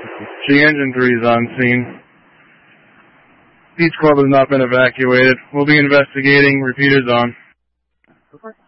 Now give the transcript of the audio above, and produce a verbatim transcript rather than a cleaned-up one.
G Engine three is on scene. Beach Club has not been evacuated. We'll be investigating. Repeaters on.